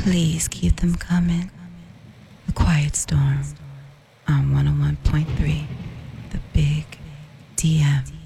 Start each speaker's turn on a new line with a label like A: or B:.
A: Please keep them coming. The Quiet Storm on 101.3, The Big DM.